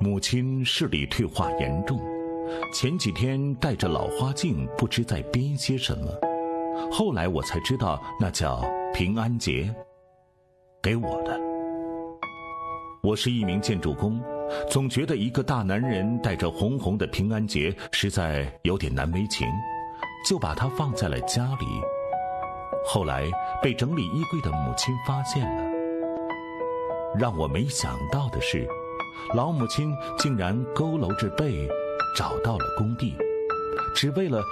母亲视力退化严重，前几天戴着老花镜，不知在编些什么。后来我才知道，那叫平安节，给我的。我是一名建筑工，总觉得一个大男人带着红红的平安节实在有点难为情，就把它放在了家里。后来被整理衣柜的母亲发现了。让我没想到的是，老母亲竟然佝偻着背找到了工地，只为了